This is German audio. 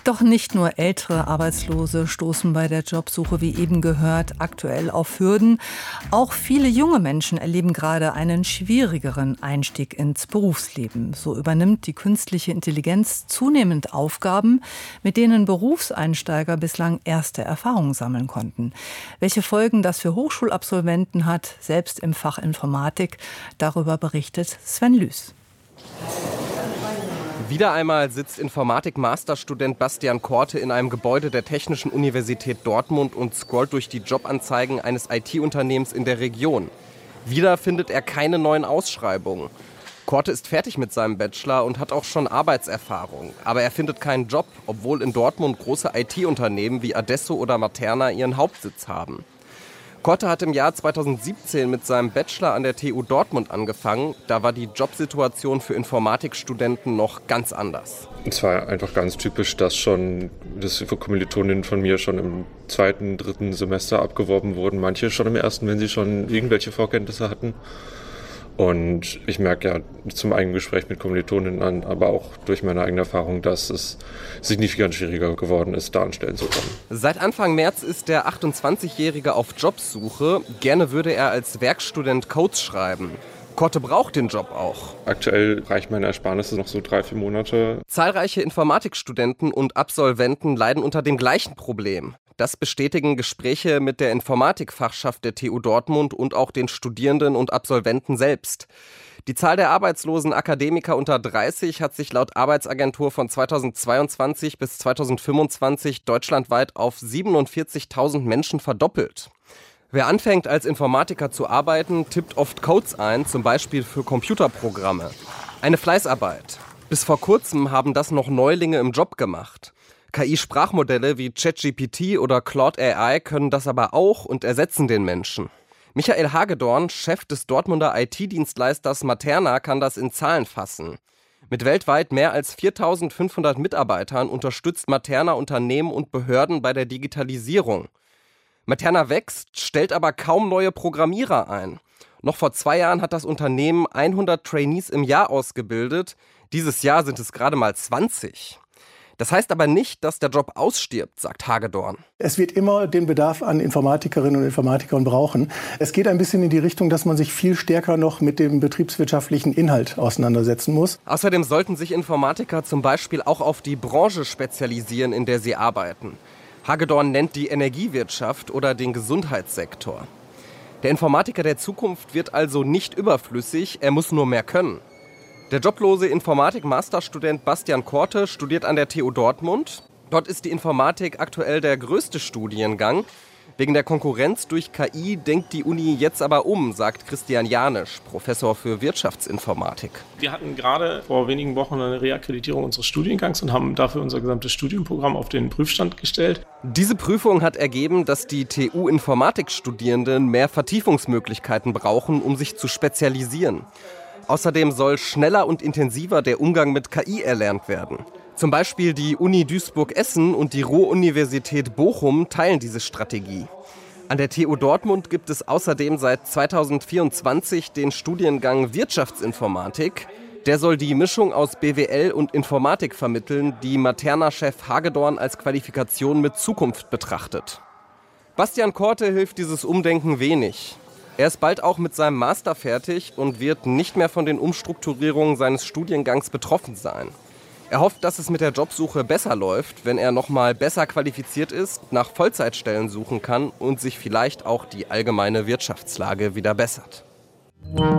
Doch nicht nur ältere Arbeitslose stoßen bei der Jobsuche, wie eben gehört, aktuell auf Hürden. Auch viele junge Menschen erleben gerade einen schwierigeren Einstieg ins Berufsleben. So übernimmt die künstliche Intelligenz zunehmend Aufgaben, mit denen Berufseinsteiger bislang erste Erfahrungen sammeln konnten. Welche Folgen das für Hochschulabsolventen hat, selbst im Fach Informatik, darüber berichtet Sven Lüß. Wieder einmal sitzt Informatik-Masterstudent Bastian Korte in einem Gebäude der Technischen Universität Dortmund und scrollt durch die Jobanzeigen eines IT-Unternehmens in der Region. Wieder findet er keine neuen Ausschreibungen. Korte ist fertig mit seinem Bachelor und hat auch schon Arbeitserfahrung. Aber er findet keinen Job, obwohl in Dortmund große IT-Unternehmen wie Adesso oder Materna ihren Hauptsitz haben. Korte hat im Jahr 2017 mit seinem Bachelor an der TU Dortmund angefangen. Da war die Jobsituation für Informatikstudenten noch ganz anders. Es war einfach ganz typisch, dass für Kommilitoninnen von mir schon im zweiten, dritten Semester abgeworben wurden. Manche schon im ersten, wenn sie schon irgendwelche Vorkenntnisse hatten. Und ich merke ja zum eigenen Gespräch mit Kommilitoninnen an, aber auch durch meine eigene Erfahrung, dass es signifikant schwieriger geworden ist, da an Stellen zu kommen. Seit Anfang März ist der 28-Jährige auf Jobsuche. Gerne würde er als Werkstudent Codes schreiben. Korte braucht den Job auch. Aktuell reicht meine Ersparnisse noch so 3-4 Monate. Zahlreiche Informatikstudenten und Absolventen leiden unter dem gleichen Problem. Das bestätigen Gespräche mit der Informatikfachschaft der TU Dortmund und auch den Studierenden und Absolventen selbst. Die Zahl der arbeitslosen Akademiker unter 30 hat sich laut Arbeitsagentur von 2022 bis 2025 deutschlandweit auf 47.000 Menschen verdoppelt. Wer anfängt, als Informatiker zu arbeiten, tippt oft Codes ein, zum Beispiel für Computerprogramme. Eine Fleißarbeit. Bis vor kurzem haben das noch Neulinge im Job gemacht. KI-Sprachmodelle wie ChatGPT oder Claude AI können das aber auch und ersetzen den Menschen. Michael Hagedorn, Chef des Dortmunder IT-Dienstleisters Materna, kann das in Zahlen fassen. Mit weltweit mehr als 4.500 Mitarbeitern unterstützt Materna Unternehmen und Behörden bei der Digitalisierung. Materna wächst, stellt aber kaum neue Programmierer ein. Noch vor 2 Jahren hat das Unternehmen 100 Trainees im Jahr ausgebildet. Dieses Jahr sind es gerade mal 20. Das heißt aber nicht, dass der Job ausstirbt, sagt Hagedorn. Es wird immer den Bedarf an Informatikerinnen und Informatikern brauchen. Es geht ein bisschen in die Richtung, dass man sich viel stärker noch mit dem betriebswirtschaftlichen Inhalt auseinandersetzen muss. Außerdem sollten sich Informatiker zum Beispiel auch auf die Branche spezialisieren, in der sie arbeiten. Hagedorn nennt die Energiewirtschaft oder den Gesundheitssektor. Der Informatiker der Zukunft wird also nicht überflüssig, er muss nur mehr können. Der joblose Informatik-Masterstudent Bastian Korte studiert an der TU Dortmund. Dort ist die Informatik aktuell der größte Studiengang. Wegen der Konkurrenz durch KI denkt die Uni jetzt aber um, sagt Christian Janisch, Professor für Wirtschaftsinformatik. Wir hatten gerade vor wenigen Wochen eine Reakkreditierung unseres Studiengangs und haben dafür unser gesamtes Studienprogramm auf den Prüfstand gestellt. Diese Prüfung hat ergeben, dass die TU-Informatikstudierenden mehr Vertiefungsmöglichkeiten brauchen, um sich zu spezialisieren. Außerdem soll schneller und intensiver der Umgang mit KI erlernt werden. Zum Beispiel die Uni Duisburg-Essen und die Ruhr-Universität Bochum teilen diese Strategie. An der TU Dortmund gibt es außerdem seit 2024 den Studiengang Wirtschaftsinformatik. Der soll die Mischung aus BWL und Informatik vermitteln, die Materna-Chef Hagedorn als Qualifikation mit Zukunft betrachtet. Bastian Korte hilft dieses Umdenken wenig. Er ist bald auch mit seinem Master fertig und wird nicht mehr von den Umstrukturierungen seines Studiengangs betroffen sein. Er hofft, dass es mit der Jobsuche besser läuft, wenn er nochmal besser qualifiziert ist, nach Vollzeitstellen suchen kann und sich vielleicht auch die allgemeine Wirtschaftslage wieder bessert.